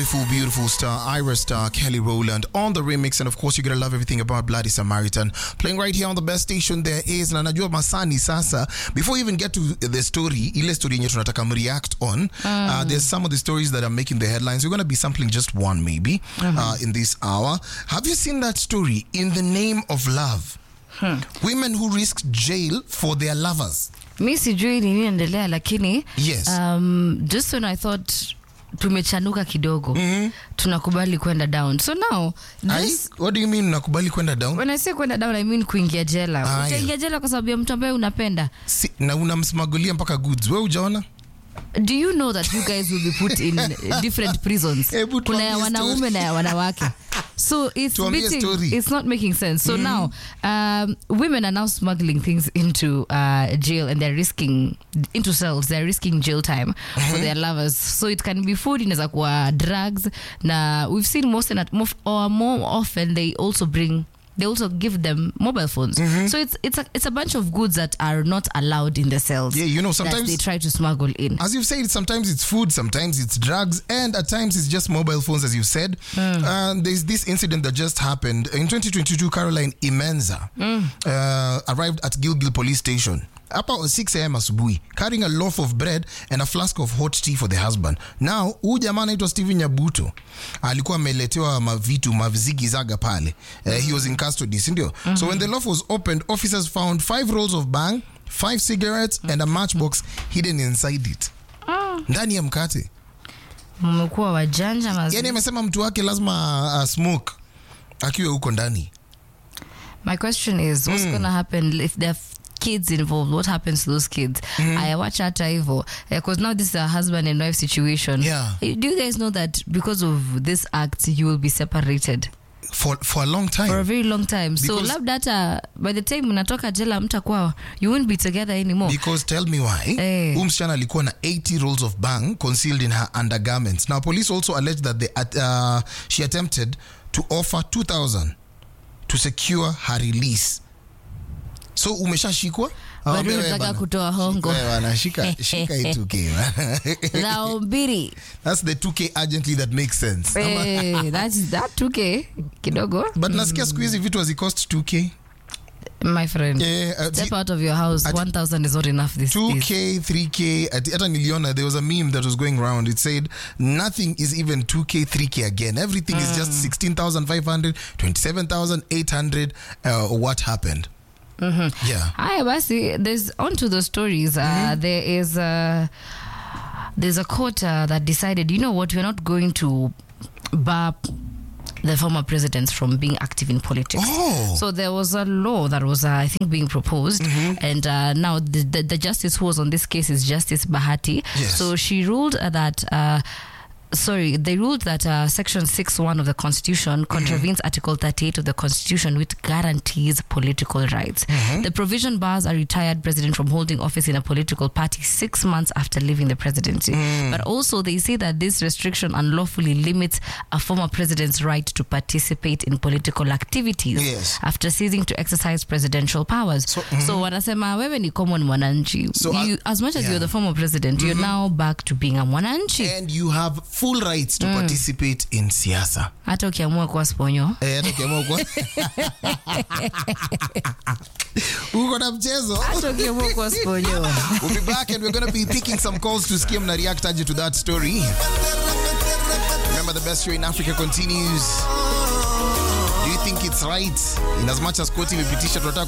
beautiful, beautiful star, Ira Star, Kelly Rowland on the remix. And of course, you're going to love everything about Bloody Samaritan. Playing right here on the best station there is, na najua masani sasa. Before we even get to the story, ile story yenye tunataka react on, there's some of the stories that are making the headlines. We're going to be sampling just one maybe in this hour. Have you seen that story, In the Name of Love? Women who risk jail for their lovers. Mi sijui nini endelea lakini yes. Just when I thought tumechanuka kidogo tunakubali kwenda down. So now this, what do you mean nakubali kwenda down? When I say kwenda down, I mean kuingia jela. Utaingia jela kwa sababu ya mtu ambaye unapenda. Na unamsmagulia mpaka goods. Wewe hujaona? Do you know that you guys will be put in different prisons? Kuna ya wanaume na ya wanawake. So it's not making sense. So now women are now smuggling things into jail, and they're risking into cells. They're risking jail time for their lovers. So it can be food, inaweza kuwa drugs. Na we've seen more often they also give them mobile phones. So it's a bunch of goods that are not allowed in the cells. Yeah, you know, sometimes that they try to smuggle in. As you've said, sometimes it's food, sometimes it's drugs, and at times it's just mobile phones, as you've said. There's this incident that just happened in 2022. Caroline Imenza arrived at Gilgil police station about 6 a.m. asubuhi, carrying a loaf of bread and a flask of hot tea for the husband. Now, huyu jamaa anaitwa Steven Nyabuto alikuwa ameletewa mavizigi zaga pale. He was in custody, sindio? So when the loaf was opened, officers found 5 rolls of bang, 5 cigarettes, and a matchbox hidden inside it. Ndani ya mkate. Mmekuwa wajanja mazuri. Yani amesema mtu wake lazima smoke akiwa huko ndani. My question is, what's going to happen if there are kids involved? What happens to those kids? I watch hata hivyo because now this is a husband and wife situation. Do you guys know that because of this act you will be separated for a long time, for a very long time? Because so labda hata by the time unatoka jela mtakuwa, you won't be together anymore. Because tell me why. Msichana alikuwa na 80 rolls of bang concealed in her undergarments. Now police also alleged that she attempted to offer 2,000 to secure her release. So umeshashikwa? Bado nataka kutoa hongo. Wewe shika 2K. That's the 2K urgently that makes sense. That's that 2K kidogo. But nasikia siku hizi vitu hazikost 2K. My friend, step out of your house. 1,000 is not enough this 2K, 3K. Ata niliona, there was a meme that was going around. It said nothing is even 2K, 3K again. Everything is just 16,500, 27,800. What happened? Yeah. Hi, Basi. There's onto the stories. There's a court that decided, you know what, we're not going to bar the former presidents from being active in politics. So there was a law that was, I think, being proposed, and now the justice who was on this case is Justice Bahati. Yes. So she ruled that. They ruled that Section 6(1) of the Constitution contravenes Article 38 of the Constitution, which guarantees political rights. The provision bars a retired president from holding office in a political party 6 months after leaving the presidency. But also they say that this restriction unlawfully limits a former president's right to participate in political activities after ceasing to exercise presidential powers. So wanasema wewe ni common mwananchi. As much as you're the former president, you're now back to being a mwananchi. And you have full rights to participate in siasa. Hata ukiamua kuwa sponyo. Hata ukiamua kuwa. Uko na mchezo. Hata ukiamua kuwa sponyo. We'll be back and we're going to be picking some calls to skim na react aje to that story. Remember, the best show in Africa continues. Do you think it's right? In as much as Koti imepitisha tunataka